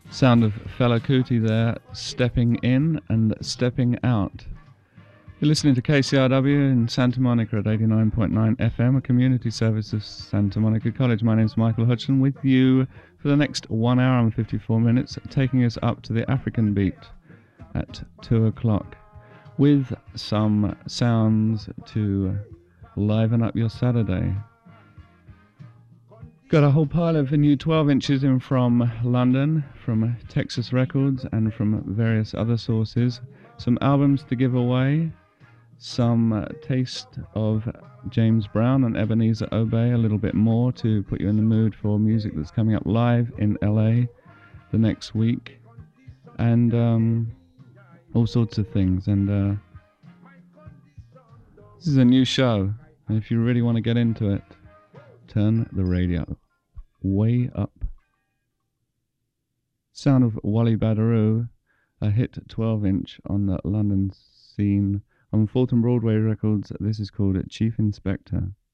Sound of Fela Kuti there, stepping in and stepping out. You're listening to KCRW in Santa Monica at 89.9 FM, a community service of Santa Monica College. My name's Michael Hudson, with you for the next 1 hour and 54 minutes, taking us up to the African beat at 2 o'clock, with some sounds to liven up your Saturday. Got a whole pile of new 12 inches in from London, from Texas Records, and from various other sources. Some albums to give away, some taste of James Brown and Ebenezer Obey, a little bit more to put you in the mood for music that's coming up live in LA the next week, and all sorts of things. And this is a new show, and if you really want to get into it, turn the radio way up. Sound of Wally Badarou, a hit 12-inch on the London scene on Fulton Broadway Records. This is called Chief Inspector.